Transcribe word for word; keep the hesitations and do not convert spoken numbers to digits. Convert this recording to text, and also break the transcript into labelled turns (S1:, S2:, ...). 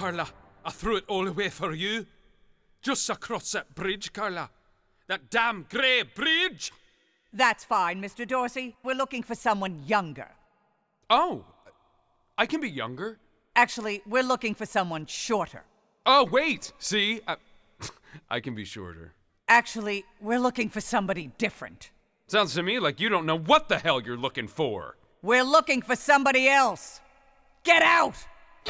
S1: Carla. I threw it all away for you. Just across that bridge, Carla. That damn grey bridge!
S2: That's fine, Mister Dorsey. We're looking for someone younger.
S1: Oh, I can be younger.
S2: Actually, we're looking for someone shorter.
S1: Oh, wait! See? I, I can be shorter.
S2: Actually, we're looking for somebody different.
S1: Sounds to me like you don't know what the hell you're looking for.
S2: We're looking for somebody else. Get out!